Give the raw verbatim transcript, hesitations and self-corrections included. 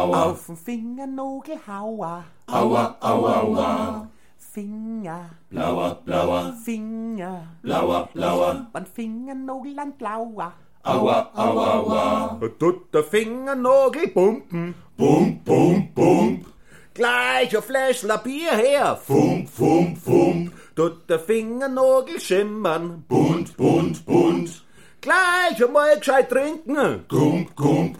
Auf den Fingernagel haua. Aua, aua, aua. Finger, Blauer, blauer, Finger, blauer, blauer. beim Fingernagel ein blauer. Aua, aua, aua. Tut der Fingernagel pumpen, Bump, bump, bump. gleich ein Fläschler Bier her. Fump, fump, fump. Tut der Fingernagel schimmern, Bunt, bunt, bunt. gleich einmal gescheit trinken. Gump, gump,